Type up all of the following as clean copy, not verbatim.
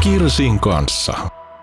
Kirsin kanssa.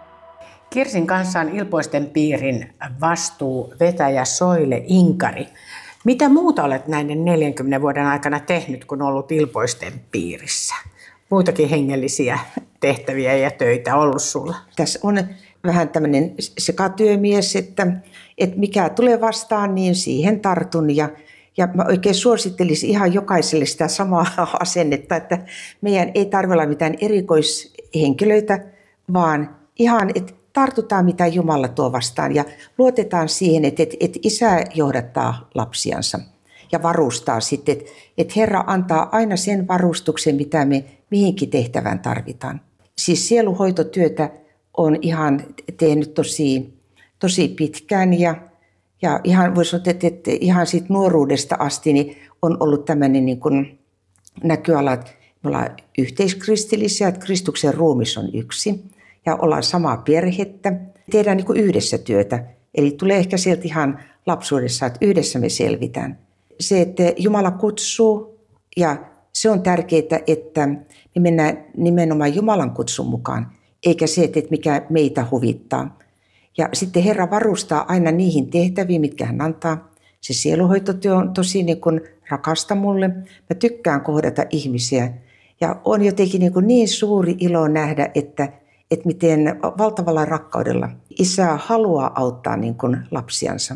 Kirsin kanssa on Ilpoisten piirin vastuuvetäjä Soile Inkari. Mitä muuta olet näiden 40 vuoden aikana tehnyt, kun ollut Ilpoisten piirissä? Muitakin hengellisiä tehtäviä ja töitä ollut sulla? Tässä on vähän tämmöinen sekatyömies, että mikä tulee vastaan, niin siihen tartun. Ja mä oikein suosittelisin ihan jokaiselle sitä samaa asennetta, että meidän ei tarvitse olla mitään erikoishenkilöitä, vaan ihan, että tartutaan mitä Jumala tuo vastaan ja luotetaan siihen, että isä johdattaa lapsiansa ja varustaa sitten, että Herra antaa aina sen varustuksen, mitä me mihinkin tehtävään tarvitaan. Siis sieluhoitotyötä on ihan tehnyt tosi pitkään ja ihan voisi sanoa, että ihan siitä nuoruudesta asti niin on ollut tämmöinen niin kuin näköala, että me ollaan yhteiskristillisiä, että Kristuksen ruumis on yksi ja ollaan samaa perhettä. Tehdään niin kuin yhdessä työtä, eli tulee ehkä sieltä ihan lapsuudessa, että yhdessä me selvitään. Se, että Jumala kutsuu ja se on tärkeää, että me mennään nimenomaan Jumalan kutsun mukaan, eikä se, että mikä meitä huvittaa. Ja sitten Herra varustaa aina niihin tehtäviin, mitkä hän antaa. Se sieluhoitotyö on tosi niin kuin rakasta mulle. Mä tykkään kohdata ihmisiä ja on jotenkin niin suuri ilo nähdä, että miten valtavalla rakkaudella isä haluaa auttaa niin kuin lapsiansa.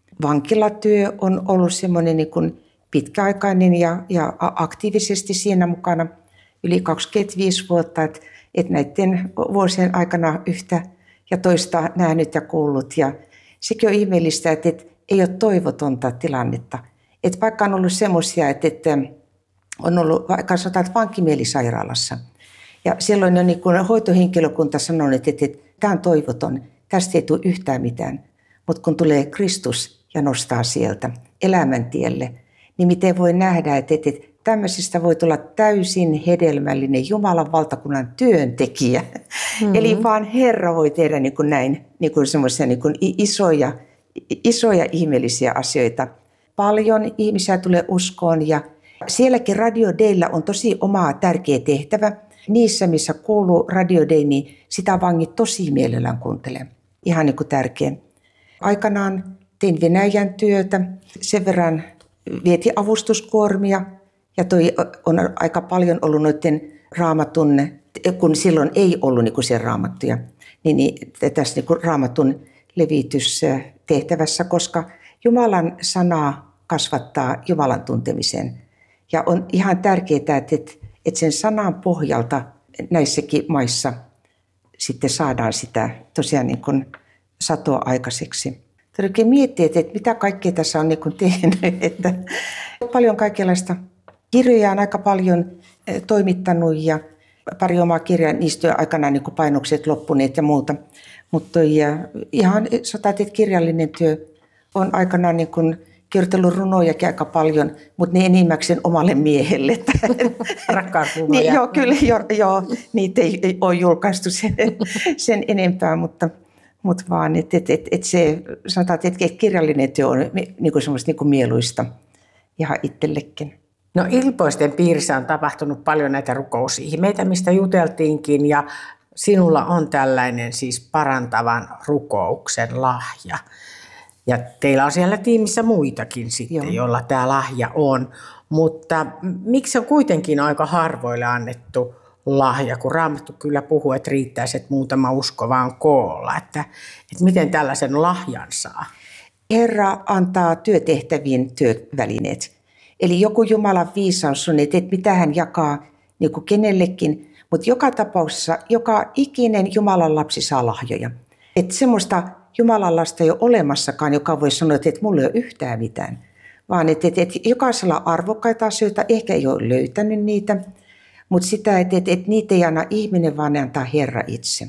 Vankilatyö on ollut semmoinen niin kuin pitkäaikainen ja aktiivisesti siinä mukana yli 25 vuotta, että näiden vuosien aikana yhtä ja toista nähnyt ja kuullut. Ja sekin on ihmeellistä, että ei ole toivotonta tilannetta. Että vaikka on ollut semmoisia, että on ollut vaikka sanotaan, että vankimielisairaalassa. Ja silloin on niin kuin hoitohenkilökunta sanonut, että tämä on toivoton, tästä ei tule yhtään mitään. Mutta kun tulee Kristus ja nostaa sieltä elämäntielle, niin miten voi nähdä, että tämmöisestä voi tulla täysin hedelmällinen Jumalan valtakunnan työntekijä. Mm-hmm. Eli vaan Herra voi tehdä niin kuin näin niin kuin semmoisia niin kuin isoja ihmeellisiä asioita. Paljon ihmisiä tulee uskoon ja sielläkin Radio Daylla on tosi oma tärkeä tehtävä. Niissä, missä kuuluu Radio Day, niin sitä vangit tosi mielellään kuuntelee. Ihan niin kuin tärkeä. Aikanaan tein Venäjän työtä, sen verran vietin avustuskuormia ja toi on aika paljon ollut noiden raamatun, kun silloin ei ollut niin kuin siellä raamattuja, niin tässä niin kuin raamatun levitystehtävässä, koska Jumalan sana kasvattaa Jumalan tuntemisen. Ja on ihan tärkeää, että sen sanan pohjalta näissäkin maissa sitten saadaan sitä tosiaan niin kuin satoa aikaiseksi. Täytyy miettiä, että mitä kaikkea tässä on niin kuin tehnyt. Että paljon kaikenlaista kirjoja on aika paljon toimittanut ja pari omaa kirjaa, niistä on aikanaan niin kuin painokset loppuneet ja muuta. Mutta ihan sanotaan, että kirjallinen työ on aikanaan niin kuin kirjoitellut runojakin aika paljon, mutta ne enimmäkseen omalle miehelle. Rakkausrunoja. Niin, joo, kyllä, joo, niitä ei ole julkaistu sen enempää, mutta vaan, että se, sanotaan, että kirjallinen työ on niin kuin semmoista niin kuin mieluista ihan itsellekin. No Ilpoisten piirissä on tapahtunut paljon näitä rukousihmeitä, mistä juteltiinkin, ja sinulla on tällainen siis parantavan rukouksen lahja. Ja teillä on siellä tiimissä muitakin sitten, joilla tämä lahja on. Mutta miksi on kuitenkin aika harvoille annettu lahja, kun Raamattu kyllä puhuu, että riittäisi, että muutama usko vaan koolla. Että miten tällaisen lahjan saa? Herra antaa työtehtäviin työvälineet. Eli joku Jumalan viisaus on, että mitä hän jakaa niin kuin kenellekin. Mutta joka tapauksessa joka ikinen Jumalan lapsi saa lahjoja. Että semmoista Jumalan lasta ei ole olemassakaan, joka voi sanoa, että mulla ei ole yhtään mitään. Vaan että jokaisella on arvokkaita asioita, ehkä ei ole löytänyt niitä. Mutta sitä, että niitä ei anna ihminen, vaan ne antaa Herra itse.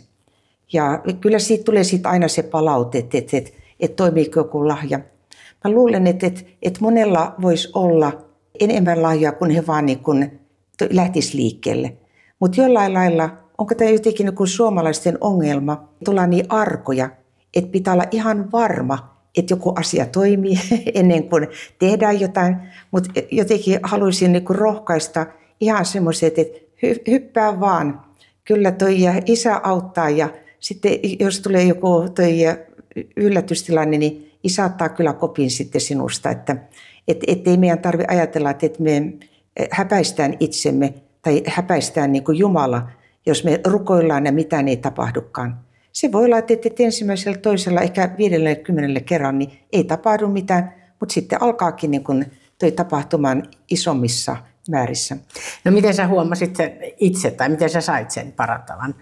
Ja kyllä siitä tulee aina se palaute, että toimiiko joku lahja. Mä luulen, että monella voisi olla enemmän lahjaa, kun he vaan niin kuin lähtis liikkeelle. Mutta jollain lailla, onko tämä jotenkin niin kuin suomalaisten ongelma, tullaan niin arkoja, että pitää olla ihan varma, että joku asia toimii ennen kuin tehdään jotain. Mutta jotenkin haluaisin niin kuin rohkaista ihan semmoiset, että hyppää vaan. Kyllä toi isä auttaa ja sitten jos tulee joku toi yllätystilanne, niin isä ottaa kyllä kopin sitten sinusta, että ei meidän tarvitse ajatella, että me häpäistään itsemme tai häpäistään niin kuin Jumala, jos me rukoillaan ja mitään ei tapahdukaan. Se voi olla, että ensimmäisellä, toisella, ehkä 50 kerran, niin ei tapahdu mitään, mutta sitten alkaakin niin kuin toi tapahtumaan isommissa määrissä. No miten sä huomasit sen itse tai miten sä sait sen parantavan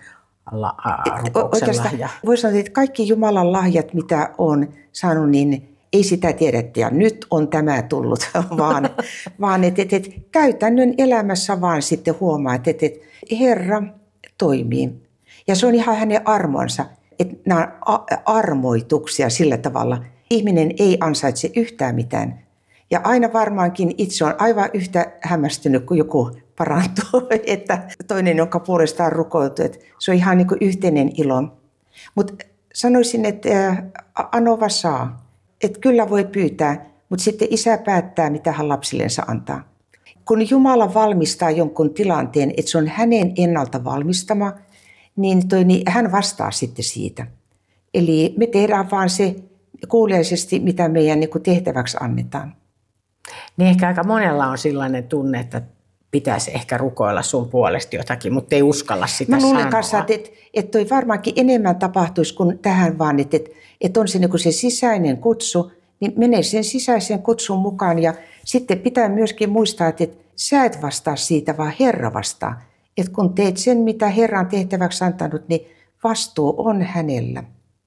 rukouksen lahjan? Voisi sanoa, että kaikki Jumalan lahjat, mitä on saanut, niin ei sitä tiedetty ja nyt on tämä tullut, vaan että käytännön elämässä vaan sitten huomaa, että Herra toimii. Ja se on ihan hänen armonsa, että nämä on armoituksia sillä tavalla. Ihminen ei ansaitse yhtään mitään. Ja aina varmaankin itse on aivan yhtä hämmästynyt, kun joku parantuu, että toinen, jonka puolestaan rukoiltu, että se on ihan niin kuin yhteinen ilo. Mutta sanoisin, että anova saa. Että kyllä voi pyytää, mutta sitten isä päättää, mitä hän lapsillensa antaa. Kun Jumala valmistaa jonkun tilanteen, että se on hänen ennalta valmistama, niin hän vastaa sitten siitä. Eli me tehdään vaan se kuuliaisesti, mitä meidän niin kuin tehtäväksi annetaan. Niin ehkä aika monella on sellainen tunne, että pitäisi ehkä rukoilla sun puolesta jotakin, mutta ei uskalla sitä sanoa. Mä luulen kanssa, että toi varmaankin enemmän tapahtuisi kuin tähän vaan, että on se, niin kuin se sisäinen kutsu, niin menee sen sisäisen kutsun mukaan ja sitten pitää myöskin muistaa, että sä et vastaa siitä, vaan Herra vastaa. Että kun teet sen, mitä Herra on tehtäväksi antanut, niin vastuu on hänellä.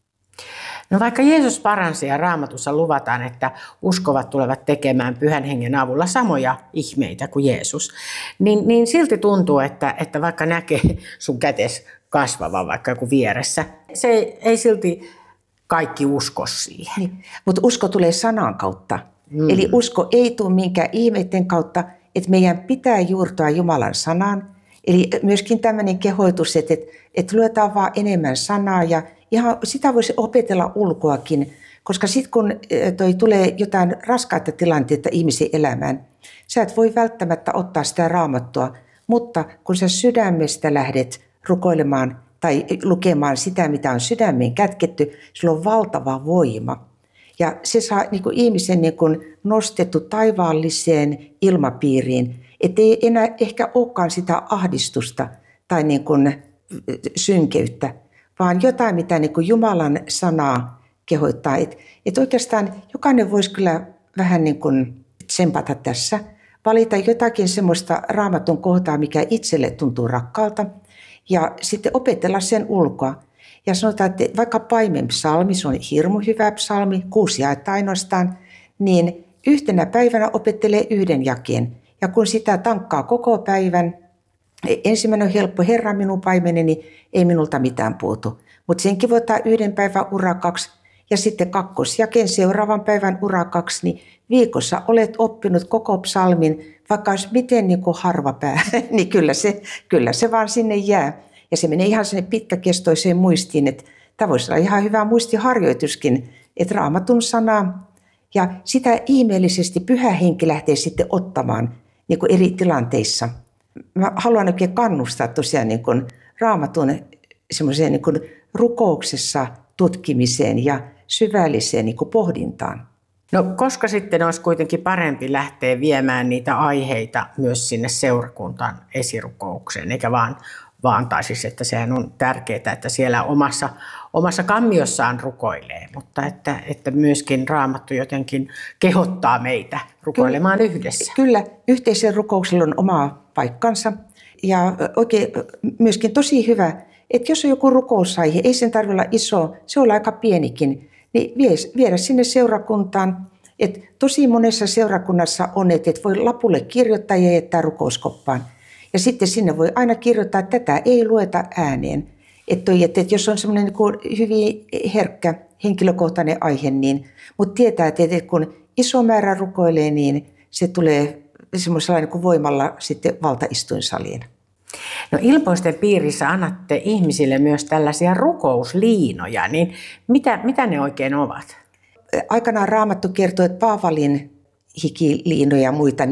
No vaikka Jeesus paransi ja Raamatussa luvataan, että uskovat tulevat tekemään Pyhän Hengen avulla samoja ihmeitä kuin Jeesus, niin silti tuntuu, että vaikka näkee sun kätes kasvavan vaikka joku vieressä, se ei silti kaikki usko siihen. Niin. Mutta usko tulee sanan kautta. Eli usko ei tule minkään ihmeiden kautta, että meidän pitää juurtua Jumalan sanaan. Eli myöskin tämmöinen kehoitus, että luetaan vaan enemmän sanaa ja ihan sitä voisi opetella ulkoakin, koska sitten kun tulee jotain raskaita tilanteita ihmisen elämään, sä et voi välttämättä ottaa sitä Raamattua, mutta kun sä sydämestä lähdet rukoilemaan tai lukemaan sitä, mitä on sydämeen kätketty, sulla on valtava voima. Ja se saa niin kuin ihmisen niin kuin nostettu taivaalliseen ilmapiiriin, ettei enää ehkä olekaan sitä ahdistusta tai niin kuin synkeyttä, vaan jotain, mitä niin kuin Jumalan sanaa kehoittaa. Että oikeastaan jokainen voisi kyllä vähän niin kuin tsempata tässä, valita jotakin semmoista Raamatun kohtaa, mikä itselle tuntuu rakkaalta, ja sitten opetella sen ulkoa. Ja sanotaan, että vaikka paimenpsalmi, se on hirmu hyvä psalmi, 6 jaetta ainoastaan, niin yhtenä päivänä opettelee 1 jakeen. Ja kun sitä tankkaa koko päivän, ensimmäinen on helppo, Herra minun paimeneni, ei minulta mitään puutu. Mutta senkin voi ottaa 1 päivän urakaksi ja sitten 2. jakeen seuraavan päivän urakaksi, niin viikossa olet oppinut koko psalmin, vaikka olisi miten niin kuin harva pää, niin kyllä se vaan sinne jää. Ja se menee ihan sinne pitkäkestoiseen muistiin, että tämä voisi olla ihan hyvä muistiharjoituskin, että Raamatun sanaa ja sitä ihmeellisesti Pyhä Henki lähtee sitten ottamaan niin kuin eri tilanteissa. Mä haluan oikein kannustaa tosiaan niin kuin Raamatun semmoiseen niin kuin rukouksessa tutkimiseen ja syvälliseen niin kuin pohdintaan. No koska sitten olisi kuitenkin parempi lähteä viemään niitä aiheita myös sinne seurakuntaan esirukoukseen, eikä vaan tai siis, että sehän on tärkeää, että siellä omassa kammiossaan rukoilee, mutta että myöskin Raamattu jotenkin kehottaa meitä rukoilemaan yhdessä. Kyllä, yhteisellä rukouksella on oma paikkansa ja oikein myöskin tosi hyvä, että jos on joku rukousaihe, ei sen tarvitse olla iso, se on aika pienikin, niin viedä sinne seurakuntaan. Et tosi monessa seurakunnassa on, että voi lapulle kirjoittaa ja jättää rukouskoppaan. Ja sitten sinne voi aina kirjoittaa, että tätä ei lueta ääneen. Että jos on semmoinen niin hyvin herkkä henkilökohtainen aihe, niin, mutta tietää, että kun iso määrä rukoilee, niin se tulee semmoisella niin voimalla sitten valtaistuinsaliin. No Ilpoisten piirissä annatte ihmisille myös tällaisia rukousliinoja, niin mitä ne oikein ovat? Aikanaan Raamattu kertoo, että Paavalin hikiliinoja ja muita, niin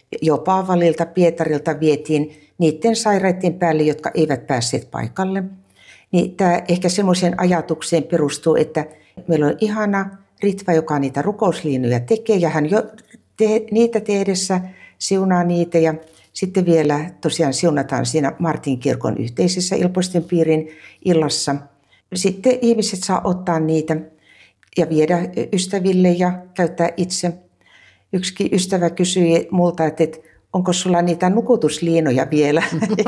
jo Paavalilta, Pietarilta vietiin niiden sairaiden päälle, jotka eivät päässeet paikalle. Niin tämä ehkä semmoiseen ajatukseen perustuu, että meillä on ihana Ritva, joka niitä rukousliinoja tekee, ja hän jo niitä tehdessä siunaa niitä, ja sitten vielä tosiaan siunataan siinä Martin kirkon yhteisessä Ilpoisten piirin illassa. Sitten ihmiset saa ottaa niitä ja viedä ystäville ja käyttää itse. Yksikin ystävä kysyi multa, että onko sulla niitä nukutusliinoja vielä,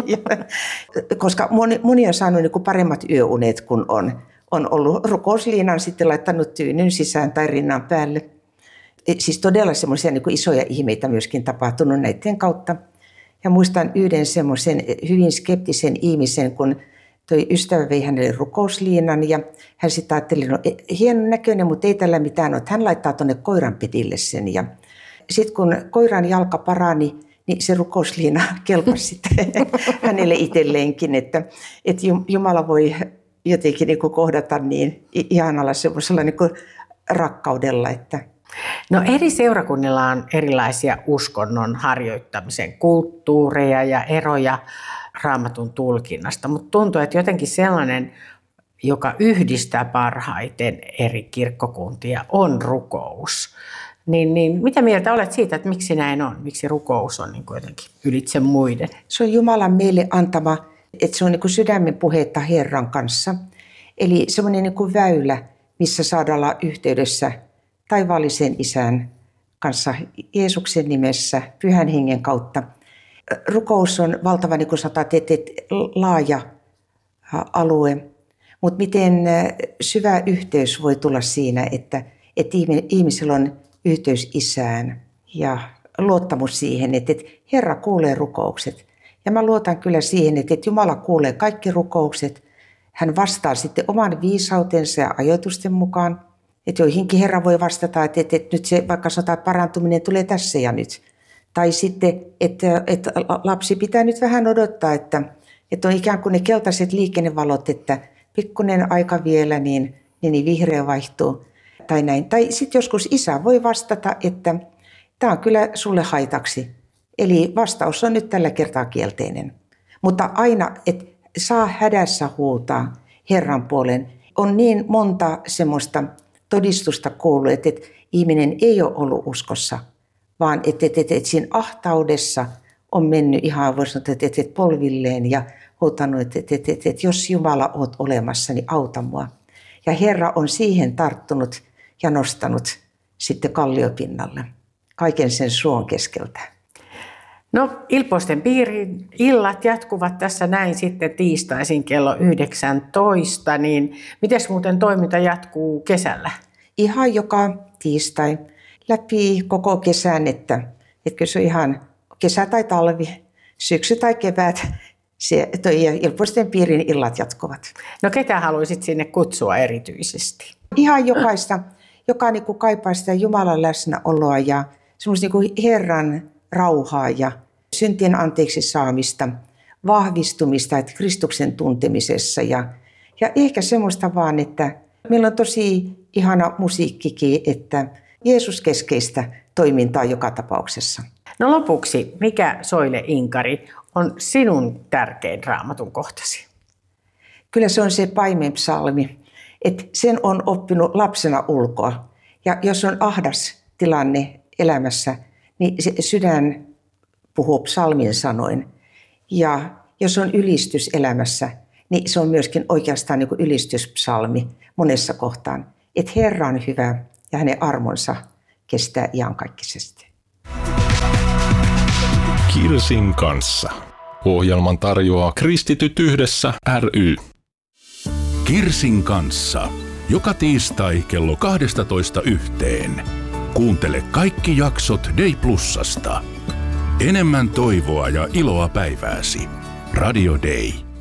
koska moni on saanut niin kuin paremmat yöunet, kun on ollut rukousliinan, sitten laittanut tyynyn sisään tai rinnan päälle. Siis todella semmoisia niin kuin isoja ihmeitä myöskin tapahtunut näiden kautta. Ja muistan yhden semmoisen hyvin skeptisen ihmisen, kun toi ystävä vei hänelle rukousliinan ja hän sitten ajatteli, no hienon näköinen, mutta ei tällä mitään ole. Hän laittaa tuonne koiranpedille sen ja sitten kun koiran jalka parani, niin se rukousliina kelpasi sitten hänelle itselleenkin, että Jumala voi jotenkin niin kuin kohdata niin ihanalla semmoisella niin kuin rakkaudella. Että. No eri seurakunnilla on erilaisia uskonnon harjoittamisen kulttuureja ja eroja Raamatun tulkinnasta, mutta tuntuu, että jotenkin sellainen, joka yhdistää parhaiten eri kirkkokuntia, on rukous. Niin mitä mieltä olet siitä, että miksi näin on? Miksi rukous on niin kuin jotenkin ylitse muiden? Se on Jumalan meille antama, että se on niin kuin sydämen puhetta Herran kanssa. Eli semmoinen niin kuin väylä, missä saadaan olla yhteydessä taivaallisen Isän kanssa Jeesuksen nimessä, Pyhän Hengen kautta. Rukous on valtava, niin kuin sanotaan, laaja alue, mutta miten syvä yhteys voi tulla siinä, että ihmisellä on yhteys Isään ja luottamus siihen, että Herra kuulee rukoukset. Ja mä luotan kyllä siihen, että Jumala kuulee kaikki rukoukset. Hän vastaa sitten oman viisautensa ja ajoitusten mukaan. Että joihinkin Herra voi vastata, että nyt se vaikka sanotaan, että parantuminen tulee tässä ja nyt. Tai sitten, että lapsi pitää nyt vähän odottaa, että on ikään kuin ne keltaiset liikennevalot, että pikkuinen aika vielä, niin vihreä vaihtuu. Tai näin. Tai sitten joskus isä voi vastata, että tämä on kyllä sulle haitaksi. Eli vastaus on nyt tällä kertaa kielteinen. Mutta aina, että saa hädässä huutaa Herran puolen. On niin monta semmoista todistusta kuullut, että ihminen ei ole ollut uskossa, vaan että siinä ahtaudessa on mennyt ihan voisi sanoa, että polvilleen ja huutanut, että jos Jumala olet olemassa, niin auta mua. Ja Herra on siihen tarttunut ja nostanut sitten kalliopinnalle kaiken sen suon keskeltä. No Ilpoisten piirin illat jatkuvat tässä näin sitten tiistaisin kello 19, niin miten muuten toiminta jatkuu kesällä? Ihan joka tiistai läpi koko kesän, että se on ihan kesä tai talvi, syksy tai kevät, Ilpoisten piirin illat jatkuvat. No ketä haluaisit sinne kutsua erityisesti? Ihan jokaista, joka niin kuin kaipaa sitä Jumalan läsnäoloa ja semmoista niin kuin Herran rauhaa ja syntien anteeksi saamista, vahvistumista, että Kristuksen tuntemisessa ja ehkä semmoista vaan, että meillä on tosi ihana musiikkikin, että Jeesus keskeistä toimintaa joka tapauksessa. No lopuksi, mikä Soile Inkari on sinun tärkein Raamatun kohtasi? Kyllä se on se paimenpsalmi, että sen on oppinut lapsena ulkoa. Ja jos on ahdas tilanne elämässä, niin se sydän puhuu psalmin sanoin. Ja jos on ylistys elämässä, niin se on myöskin oikeastaan niin kuin ylistyspsalmi monessa kohtaan. Että Herra on hyvä ja hänen armonsa kestää iankaikkisesti. Kirsin kanssa. Ohjelman tarjoaa Kristityt yhdessä ry. Kirsin kanssa. Joka tiistai kello 12:00. Kuuntele kaikki jaksot Day Plusasta. Enemmän toivoa ja iloa päivääsi. Radio Day.